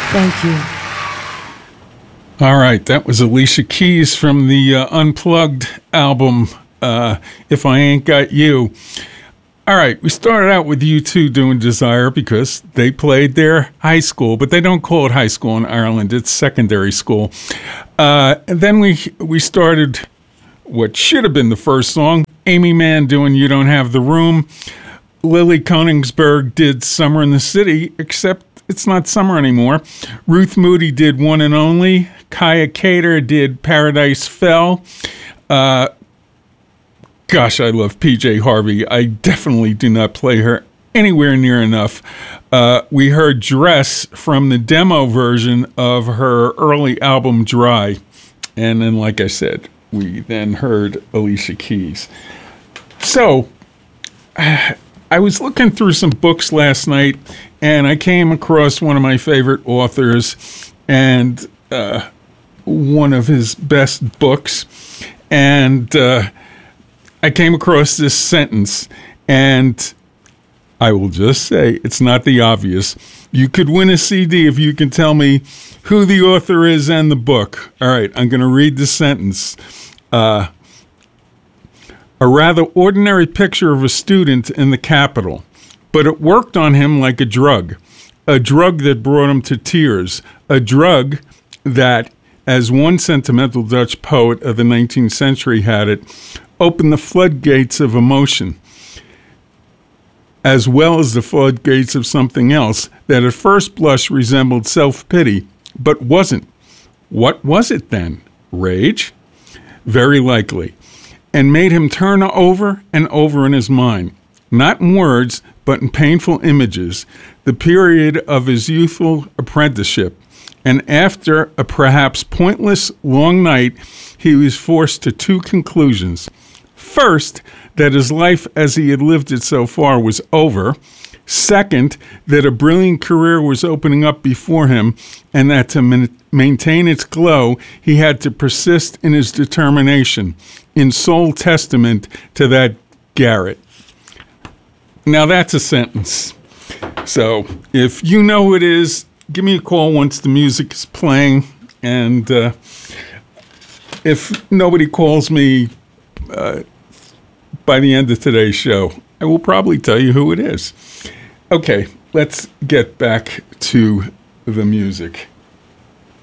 Thank you. All right, that was Alicia Keys from the Unplugged album, If I Ain't Got You. All right, we started out with U2 doing Desire because they played their high school, but they don't call it high school in Ireland, it's secondary school. And then we started what should have been the first song, Amy Mann doing You Don't Have the Room. Lily Konigsberg did Summer in the City, except it's not summer anymore. Ruth Moody did One and Only. Kaya Cater did Paradise Fell. Gosh, I love PJ Harvey. I definitely do not play her anywhere near enough. We heard Dress from the demo version of her early album Dry. And then, like I said, we then heard Alicia Keys. So, I was looking through some books last night, and I came across one of my favorite authors and one of his best books. And I came across this sentence, and I will just say it's not the obvious. You could win a CD if you can tell me who the author is and the book. All right, I'm going to read the sentence. A rather ordinary picture of a student in the capital, but it worked on him like a drug that brought him to tears, a drug that, as one sentimental Dutch poet of the 19th century had it, opened the floodgates of emotion, as well as the floodgates of something else that at first blush resembled self-pity, but wasn't. What was it then? Rage? Very likely. And made him turn over and over in his mind, not in words, but in painful images, the period of his youthful apprenticeship. And after a perhaps pointless long night, he was forced to two conclusions. First, that his life as he had lived it so far was over. Second, that a brilliant career was opening up before him, and that to maintain its glow, he had to persist in his determination, in sole testament to that garret. Now that's a sentence. So if you know who it is, give me a call once the music is playing, and if nobody calls me by the end of today's show, I will probably tell you who it is. Okay, let's get back to the music.